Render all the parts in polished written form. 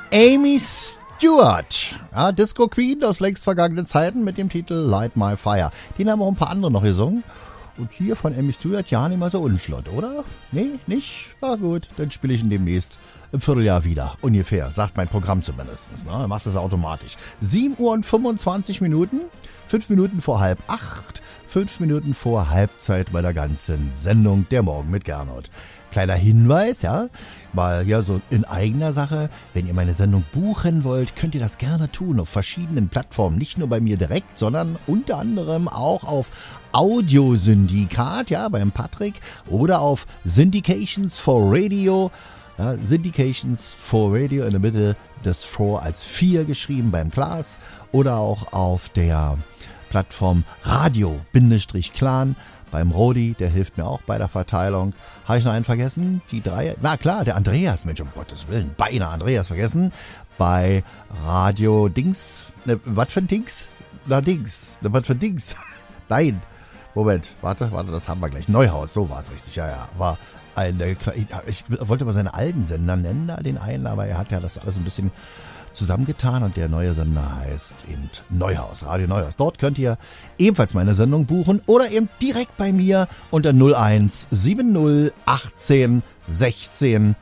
Amy Stewart, ja, Disco Queen aus längst vergangenen Zeiten mit dem Titel Light My Fire. Den haben auch ein paar andere noch gesungen. Und hier von Amy Stewart ja nicht mal so unflott, oder? Nee, nicht? Na gut, dann spiele ich ihn demnächst im Vierteljahr wieder. Ungefähr, sagt mein Programm zumindest. Ne? Macht das automatisch. 7 Uhr und 25 Minuten, 5 Minuten vor 7:30, 5 Minuten vor Halbzeit bei der ganzen Sendung Der Morgen mit Gernot. Kleiner Hinweis, ja, mal ja so in eigener Sache, wenn ihr meine Sendung buchen wollt, könnt ihr das gerne tun auf verschiedenen Plattformen, nicht nur bei mir direkt, sondern unter anderem auch auf Audiosyndikat, ja, beim Patrick oder auf Syndications for Radio, ja, Syndications for Radio in der Mitte des 4 als 4 geschrieben beim Klaas oder auch auf der Plattform Radio-Clan beim Rodi, der hilft mir auch bei der Verteilung. Habe ich noch einen vergessen? Die 3? Na klar, der Andreas, Mensch, um Gottes Willen, beinahe Andreas vergessen. Bei Radio Dings, ne, was für ein Dings? Na Dings, ne, was für ein Dings? Nein, Moment, warte, das haben wir gleich. Neuhaus, so war es richtig, ja, war eine, ich wollte mal seine alten Sender nennen, da den einen, aber er hat ja das alles ein bisschen zusammengetan und der neue Sender heißt eben Neuhaus, Radio Neuhaus. Dort könnt ihr ebenfalls meine Sendung buchen oder eben direkt bei mir unter 0170 18 16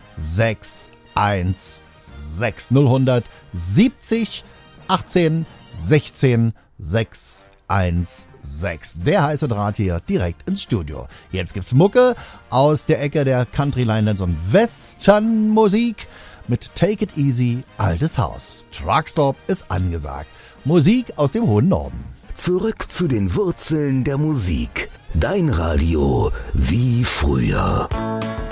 616 000 70 18 16 616. Der heiße Draht hier direkt ins Studio. Jetzt gibt's Mucke aus der Ecke der Country Line und Western Musik mit Take It Easy, altes Haus. Truckstop ist angesagt. Musik aus dem hohen Norden. Zurück zu den Wurzeln der Musik. Dein Radio wie früher.